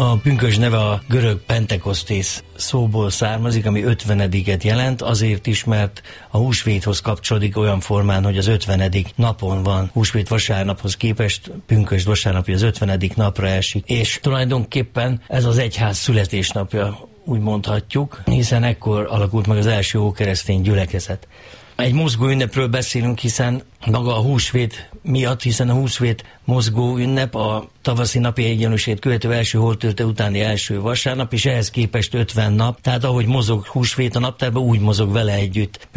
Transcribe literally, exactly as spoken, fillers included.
A pünkösd neve a görög Pentekosztész szóból származik, ami ötvenediket jelent, azért is, mert a húsvéthoz kapcsolódik olyan formán, hogy az ötvenedik napon van. Húsvét vasárnaphoz képest pünkösd vasárnapja az ötvenedik napra esik, és tulajdonképpen ez az egyház születésnapja, úgy mondhatjuk, hiszen ekkor alakult meg az első ókeresztény gyülekezet. Egy mozgó ünnepről beszélünk, hiszen maga a húsvét miatt, hiszen a húsvét mozgó ünnep a tavaszi napi egyenlőségét követő első holttörte utáni első vasárnap, és ehhez képest ötven nap, tehát ahogy mozog húsvét a naptárban, úgy mozog vele együtt